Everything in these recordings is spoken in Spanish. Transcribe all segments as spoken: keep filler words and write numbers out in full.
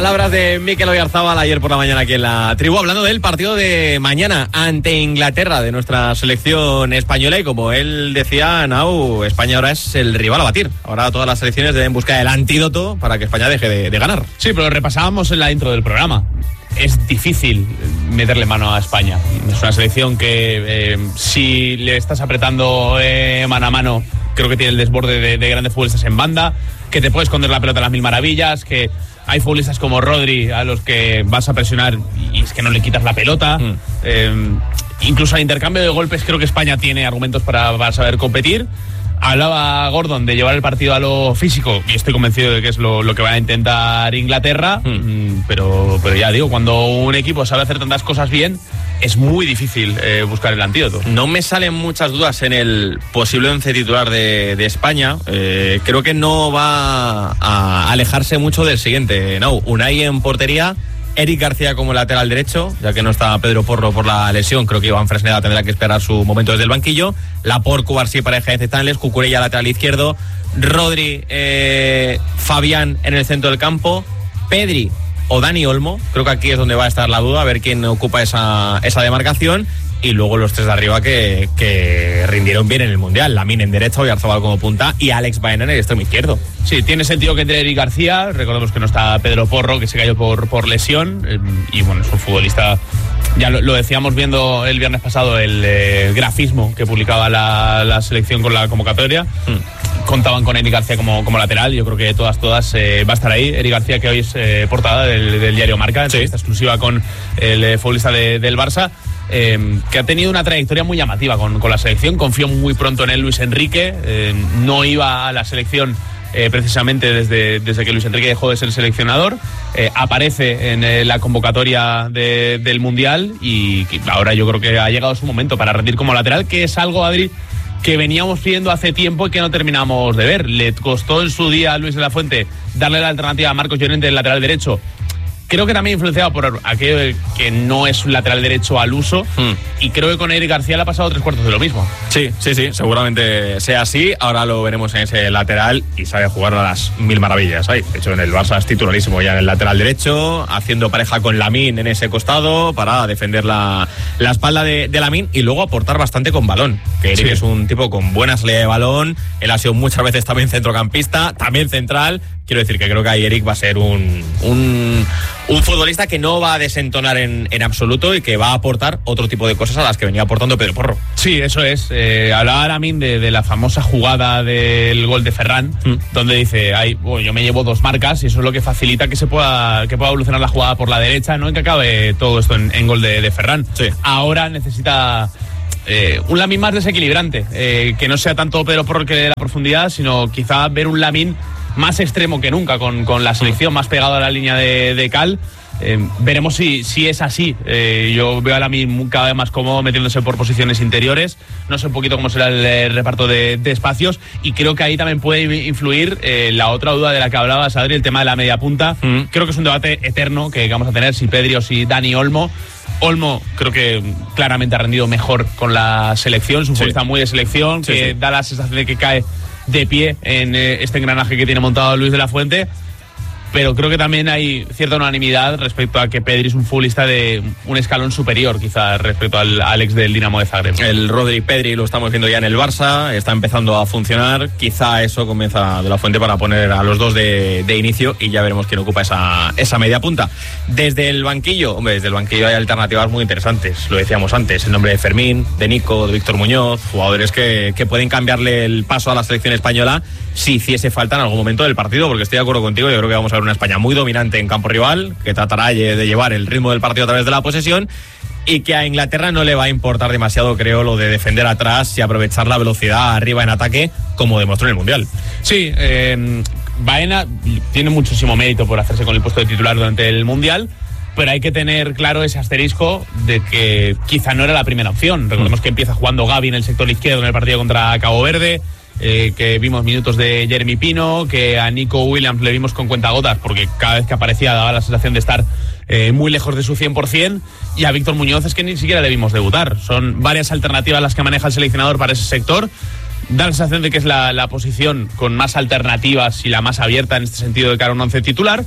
Palabras de Mikel Oyarzabal ayer por la mañana aquí en la tribu, hablando del partido de mañana ante Inglaterra de nuestra selección española. Y como él decía, Nau, España ahora es el rival a batir. Ahora todas las selecciones deben buscar el antídoto para que España deje de, de ganar. Sí, pero repasábamos en la intro del programa. Es difícil meterle mano a España. Es una selección que eh, si le estás apretando eh, mano a mano, creo que tiene el desborde de, de grandes futbolistas en banda, que te puede esconder la pelota a las mil maravillas, que hay futbolistas como Rodri a los que vas a presionar y es que no le quitas la pelota. Mm. Eh, incluso al intercambio de golpes creo que España tiene argumentos para, para saber competir. Hablaba Gordon de llevar el partido a lo físico y estoy convencido de que es lo, lo que va a intentar Inglaterra, mm. pero, pero ya digo, cuando un equipo sabe hacer tantas cosas bien, es muy difícil eh, buscar el antídoto. No me salen muchas dudas en el posible once titular de, de España. Eh, creo que no va a alejarse mucho del siguiente. No, Unai en portería, Eric García como lateral derecho, ya que no está Pedro Porro por la lesión. Creo que Iván Fresneda tendrá que esperar su momento desde el banquillo. Laporte, Cubarsí, pareja de Zetangles, Cucurella lateral izquierdo, Rodri, eh, Fabián en el centro del campo, Pedri o Dani Olmo. Creo que aquí es donde va a estar la duda, a ver quién ocupa esa, esa demarcación. Y luego los tres de arriba que, que rindieron bien en el Mundial. Lamine en derecha, Oyarzabal como punta y Alex Baena en el extremo izquierdo. Sí, tiene sentido que entre Eric García. Recordemos que no está Pedro Porro, que se cayó por, por lesión. Eh, y bueno, es un futbolista... Ya lo, lo decíamos viendo el viernes pasado, el eh, grafismo que publicaba la, la selección con la convocatoria. Mm. Contaban con Eric García como, como lateral. Yo creo que todas, todas eh, va a estar ahí. Eric García, que hoy es eh, portada del, del diario Marca, entrevista sí. exclusiva con el eh, futbolista de, del Barça. Eh, que ha tenido una trayectoria muy llamativa con, con la selección. Confió muy pronto en él Luis Enrique. Eh, no iba a la selección eh, precisamente desde, desde que Luis Enrique dejó de ser seleccionador. Eh, aparece en eh, la convocatoria de, del Mundial y ahora yo creo que ha llegado su momento para rendir como lateral, que es algo, Adri, que veníamos pidiendo hace tiempo y que no terminamos de ver. Le costó en su día a Luis de la Fuente darle la alternativa a Marcos Llorente del lateral derecho. Creo que también influenciado por aquello que no es un lateral derecho al uso. Mm. Y creo que con Eric García le ha pasado tres cuartos de lo mismo. Sí, sí, sí, seguramente sea así. Ahora lo veremos en ese lateral y sabe jugar a las mil maravillas. Ahí. De hecho, en el Barça es titularísimo ya en el lateral derecho, haciendo pareja con Lamine en ese costado para defender la, la espalda de, de Lamine y luego aportar bastante con balón. Que Eric sí. es un tipo con buena salida de balón. Él ha sido muchas veces también centrocampista, también central. Quiero decir que creo que ahí Eric va a ser un, un, un futbolista que no va a desentonar en, en absoluto y que va a aportar otro tipo de cosas a las que venía aportando Pedro Porro. Sí, eso es. Eh, hablaba Lamine de, de la famosa jugada del gol de Ferran, mm. donde dice, ay, bueno, yo me llevo dos marcas y eso es lo que facilita que se pueda, que pueda evolucionar la jugada por la derecha, no en que acabe todo esto en, en gol de, de Ferran. Sí. Ahora necesita... Eh, un Lamine más desequilibrante, eh, que no sea tanto Pedro Porro que de la profundidad, sino quizá ver un Lamine más extremo que nunca con, con la selección, más pegado a la línea de, de cal. Eh, veremos si, si es así. Eh, yo veo a Lamine cada vez más cómodo metiéndose por posiciones interiores. No sé un poquito cómo será el, el reparto de, de espacios y creo que ahí también puede influir eh, la otra duda de la que hablabas, Adri, el tema de la media punta. Mm. Creo que es un debate eterno que vamos a tener, si Pedri o si Dani Olmo. Olmo creo que claramente ha rendido mejor con la selección, es un futbolista sí. muy de selección, sí, que sí. da la sensación de que cae de pie en eh, este engranaje que tiene montado Luis de la Fuente. Pero creo que también hay cierta unanimidad respecto a que Pedri es un futbolista de un escalón superior, quizá, respecto al Alex del Dinamo de Zagreb. El Rodri Pedri lo estamos viendo ya en el Barça, está empezando a funcionar. Quizá eso comienza de la Fuente para poner a los dos de, de inicio y ya veremos quién ocupa esa, esa media punta. Desde el banquillo, hombre, desde el banquillo hay alternativas muy interesantes. Lo decíamos antes, el nombre de Fermín, de Nico, de Víctor Muñoz, jugadores que, que pueden cambiarle el paso a la selección española si hiciese falta en algún momento del partido, porque estoy de acuerdo contigo, yo creo que vamos a ver una España muy dominante en campo rival, que tratará de llevar el ritmo del partido a través de la posesión y que a Inglaterra no le va a importar demasiado, creo, lo de defender atrás y aprovechar la velocidad arriba en ataque, como demostró en el Mundial. Sí, eh, Baena tiene muchísimo mérito por hacerse con el puesto de titular durante el Mundial, pero hay que tener claro ese asterisco de que quizá no era la primera opción. Recordemos mm. que empieza jugando Gavi en el sector izquierdo en el partido contra Cabo Verde, Eh, que vimos minutos de Jeremy Pino, que a Nico Williams le vimos con cuentagotas porque cada vez que aparecía daba la sensación de estar eh, muy lejos de su cien por ciento, y a Víctor Muñoz es que ni siquiera le vimos debutar. Son varias alternativas las que maneja el seleccionador para ese sector. Da la sensación de que es la, la posición con más alternativas y la más abierta en este sentido de cara a un once titular.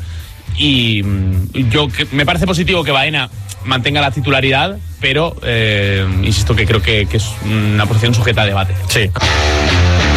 Y mm, yo que, me parece positivo que Baena mantenga la titularidad, pero eh, insisto que creo que, que es una posición sujeta a debate. Sí.